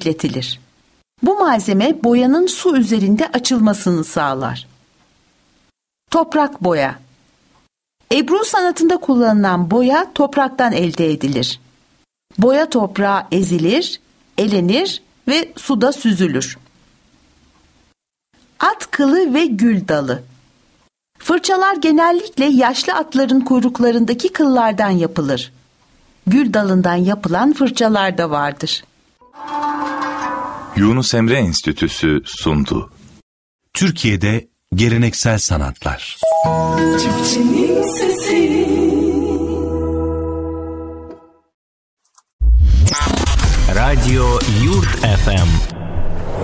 bekletilir. Bu malzeme boyanın su üzerinde açılmasını sağlar. Toprak boya. Ebru sanatında kullanılan boya topraktan elde edilir. Boya toprağa ezilir, elenir ve suda süzülür. At kılı ve gül dalı. Fırçalar genellikle yaşlı atların kuyruklarındaki kıllardan yapılır. Gül dalından yapılan fırçalar da vardır. Yunus Emre Enstitüsü sundu. Türkiye'de geleneksel sanatlar. Türkçenin sesi. Radyo Yurt FM